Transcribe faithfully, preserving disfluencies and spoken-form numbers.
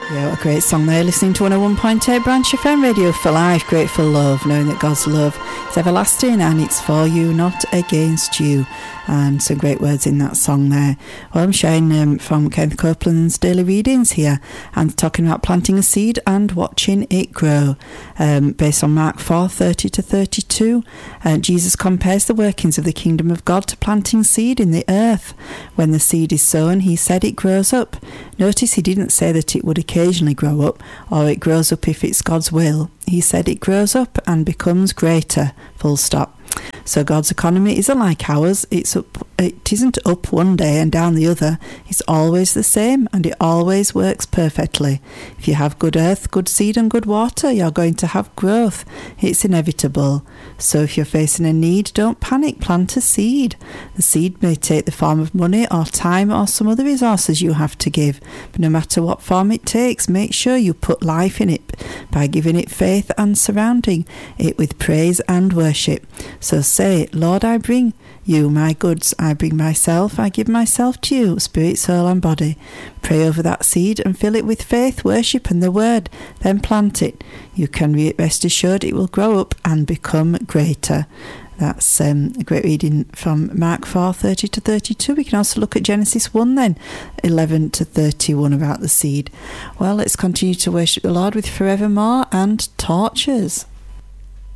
Yeah, what a great song there. Listening to one oh one point eight Branch F M Radio for Life. Grateful love, knowing that God's love is everlasting and it's for you, not against you. And some great words in that song there. Well, I'm sharing um, from Kenneth Copeland's daily readings here and talking about planting a seed and watching it grow. Um, based on Mark four, thirty to thirty-two, uh, Jesus compares the workings of the kingdom of God to planting seed in the earth. When the seed is sown, he said it grows up. Notice he didn't say that it would occasionally grow up or it grows up if it's God's will. He said it grows up and becomes greater, full stop. So God's economy isn't like ours. It's up, it isn't up one day and down the other. It's always the same and it always works perfectly. If you have good earth, good seed and good water, you're going to have growth. It's inevitable. So if you're facing a need, don't panic, plant a seed. The seed may take the form of money or time or some other resources you have to give. But no matter what form it takes, make sure you put life in it by giving it faith and surrounding it with praise and worship. So say, Lord, I bring you my goods, I bring myself, I give myself to you, spirit, soul and body. Pray over that seed and fill it with faith, worship and the word, then plant it. You can rest assured it will grow up and become greater. That's um, a great reading from Mark four, thirty to thirty-two. We can also look at Genesis one then, eleven to thirty-one about the seed. Well, let's continue to worship the Lord with Forevermore and Torches.